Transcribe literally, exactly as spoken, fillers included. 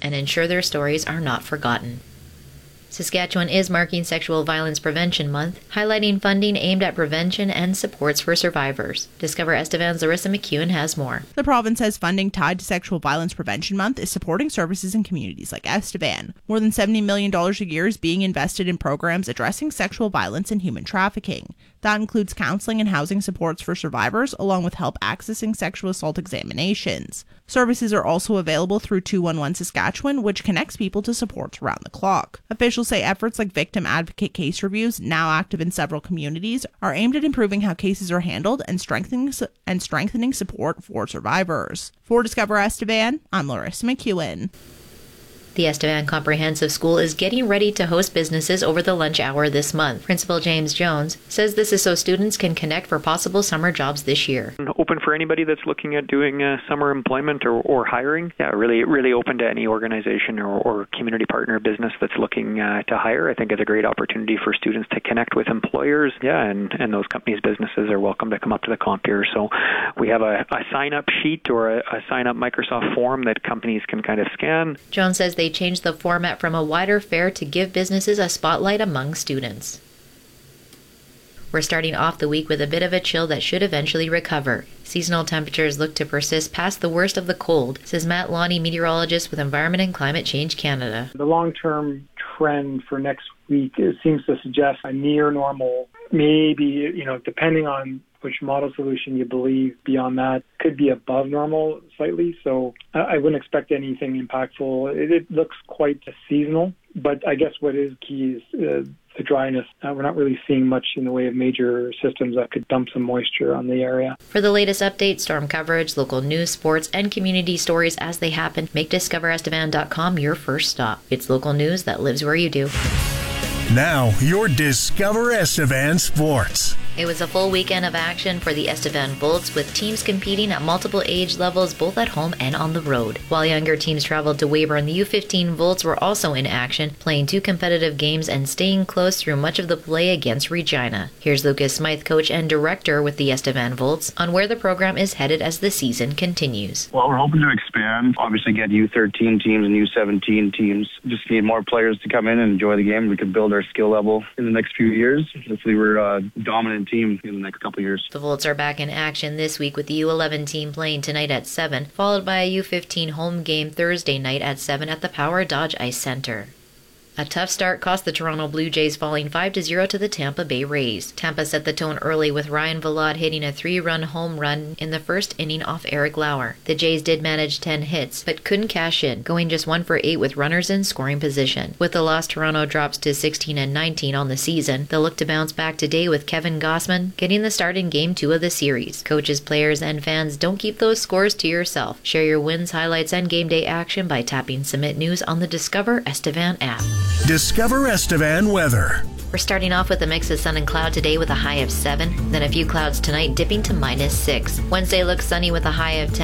and ensure their stories are not forgotten. Saskatchewan is marking Sexual Violence Prevention Month, highlighting funding aimed at prevention and supports for survivors. Discover Estevan's Larissa McEwen has more. The province says funding tied to Sexual Violence Prevention Month is supporting services in communities like Estevan. More than seventy million dollars a year is being invested in programs addressing sexual violence and human trafficking. That includes counseling and housing supports for survivors, along with help accessing sexual assault examinations. Services are also available through two one one Saskatchewan, which connects people to supports around the clock. Officials say efforts like victim advocate case reviews, now active in several communities, are aimed at improving how cases are handled and strengthening and strengthening support for survivors. For Discover Estevan, I'm Larissa McEwen. The Estevan Comprehensive School is getting ready to host businesses over the lunch hour this month. Principal James Jones says this is so students can connect for possible summer jobs this year. Open for anybody that's looking at doing uh, summer employment or, or hiring. Yeah, really really open to any organization or, or community partner business that's looking uh, to hire. I think it's a great opportunity for students to connect with employers. Yeah, and, and those companies' businesses are welcome to come up to the comp here. So we have a, a sign-up sheet or a, a sign-up Microsoft form that companies can kind of scan. Jones says they They changed the format from a wider fair to give businesses a spotlight among students. We're starting off the week with a bit of a chill that should eventually recover. Seasonal temperatures look to persist past the worst of the cold, says Matt Lonnie, meteorologist with Environment and Climate Change Canada. The long-term trend for next week it seems to suggest a near normal, maybe, you know, depending on which model solution you believe, beyond that could be above normal slightly. So I wouldn't expect anything impactful. It, it looks quite seasonal, but I guess what is key is uh, the dryness. Uh, we're not really seeing much in the way of major systems that could dump some moisture on the area. For the latest updates, storm coverage, local news, sports, and community stories as they happen, make discover estevan dot com your first stop. It's local news that lives where you do. Now, your Discover Estevan Sports. It was a full weekend of action for the Estevan Volts, with teams competing at multiple age levels both at home and on the road. While younger teams traveled to Weyburn, the U fifteen Volts were also in action, playing two competitive games and staying close through much of the play against Regina. Here's Lucas Smythe, coach and director with the Estevan Volts, on where the program is headed as the season continues. Well, we're hoping to expand, obviously get U thirteen teams and U seventeen teams. Just need more players to come in and enjoy the game. We can build our skill level in the next few years. Hopefully we're a dominant team in the next couple of years. The Volts are back in action this week with the U eleven team playing tonight at seven, followed by a U fifteen home game Thursday night at seven at the Power Dodge Ice Center. A tough start cost the Toronto Blue Jays, falling five to zero to the Tampa Bay Rays. Tampa set the tone early with Ryan Vilade hitting a three-run home run in the first inning off Eric Lauer. The Jays did manage ten hits, but couldn't cash in, going just one for eight with runners in scoring position. With the loss, Toronto drops to sixteen and nineteen on the season. They'll look to bounce back today with Kevin Gossman getting the start in Game two of the series. Coaches, players, and fans, don't keep those scores to yourself. Share your wins, highlights, and game day action by tapping Submit News on the Discover Estevan app. Discover Estevan weather. We're starting off with a mix of sun and cloud today with a high of seven, then a few clouds tonight dipping to minus six. Wednesday looks sunny with a high of ten.